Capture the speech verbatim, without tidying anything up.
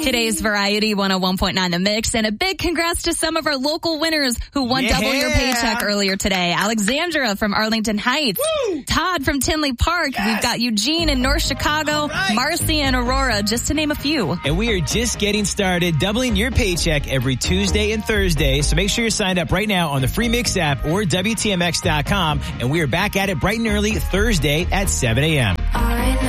Today's Variety one oh one point nine The Mix, and a big congrats to some of our local winners who won Yeah. double your paycheck earlier today. Alexandra from Arlington Heights, Woo. Todd from Tinley Park. Yes. We've got Eugene in North Chicago, right. Marcy and Aurora, just to name a few. And we are just getting started, doubling your paycheck every Tuesday and Thursday. So make sure you're signed up right now on the free Mix app or W T M X dot com. And we are back at it bright and early Thursday at seven a.m.